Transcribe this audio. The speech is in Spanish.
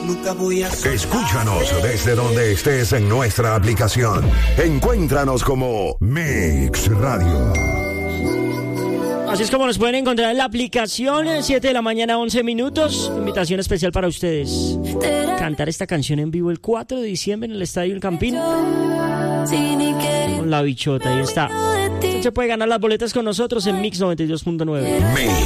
Nunca voy a soltar. Escúchanos desde donde estés en nuestra aplicación. Encuéntranos como Mix Radio. Así es como nos pueden encontrar en la aplicación, 7 de la mañana, 11 minutos. Invitación especial para ustedes. Cantar esta canción en vivo el 4 de diciembre en el Estadio El Campín. Con La Bichota, ahí está. Usted se puede ganar las boletas con nosotros en Mix 92.9.